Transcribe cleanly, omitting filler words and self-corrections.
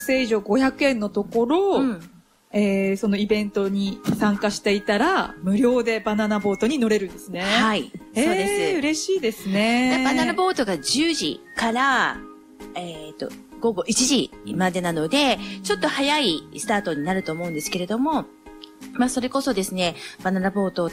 以上500円のところ、そのイベントに参加していたら、無料でバナナボートに乗れるんですね。 はい。そうです。 嬉しいですね。 バナナボートが10時から、午後1時までなので、ちょっと早いスタートになると思うんですけれども、それこそですね、バナナボートを